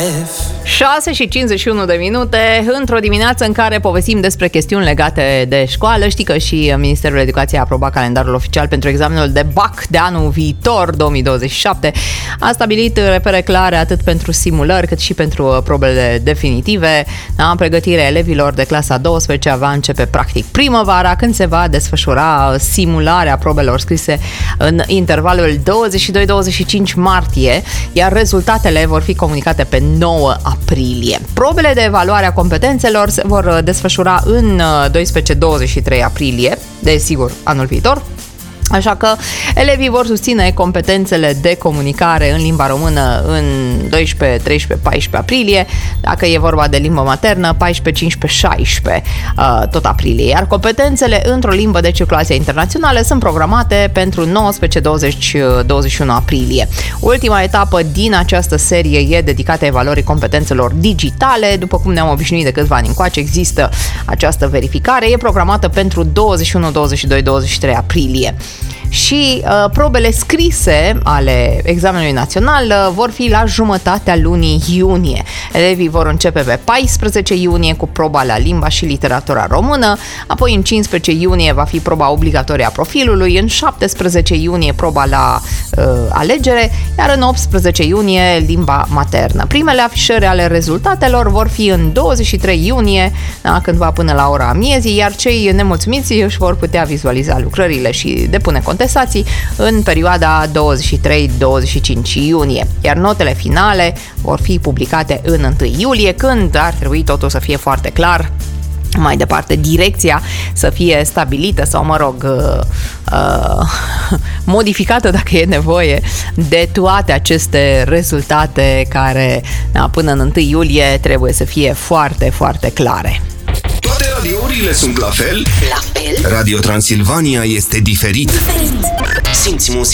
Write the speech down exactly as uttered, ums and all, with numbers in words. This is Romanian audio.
șase și cincizeci și unu de minute, într-o dimineață în care povestim despre chestiuni legate de școală. Știi că și Ministerul Educației a aprobat calendarul oficial pentru examenul de B A C de anul viitor, două mii douăzeci și șapte. A stabilit repere clare atât pentru simulări cât și pentru probele definitive. Da, pregătirea elevilor de clasa a douăsprezecea va începe practic primăvara, când se va desfășura simularea probelor scrise în intervalul douăzeci și doi douăzeci și cinci martie, iar rezultatele vor fi comunicate pe nouă aprilie. Probele de evaluare a competențelor se vor desfășura în doisprezece douăzeci și trei aprilie, desigur, anul viitor. Așa că elevii vor susține competențele de comunicare în limba română în doisprezece, treisprezece, paisprezece aprilie, dacă e vorba de limbă maternă, paisprezece, cincisprezece, șaisprezece tot aprilie, iar competențele într-o limbă de circulație internațională sunt programate pentru nouăsprezece, douăzeci, douăzeci și unu aprilie. Ultima etapă din această serie e dedicată evaluării competențelor digitale. După cum ne-am obișnuit de câțiva ani încoace, există această verificare, e programată pentru douăzeci și unu, douăzeci și doi, douăzeci și trei aprilie. Și uh, probele scrise ale examenului național uh, vor fi la jumătatea lunii iunie. Elevii vor începe pe paisprezece iunie cu proba la limba și literatura română, apoi în cincisprezece iunie va fi proba obligatorie a profilului, în șaptesprezece iunie proba la uh, alegere, iar în optsprezece iunie limba maternă. Primele afișări ale rezultatelor vor fi în douăzeci și trei iunie, da, cândva până la ora amiezii, iar cei nemulțumiți își vor putea vizualiza lucrările și depune contestații în perioada douăzeci și trei douăzeci și cinci iunie, iar notele finale vor fi publicate în întâi iulie, când ar trebui totul să fie foarte clar, mai departe direcția să fie stabilită sau, mă rog, uh, uh, modificată dacă e nevoie de toate aceste rezultate care, da, până în întâi iulie trebuie să fie foarte, foarte clare. Toate radiourile sunt la fel? La fel? Radio Transilvania este diferit. Diferit. Simți muzica.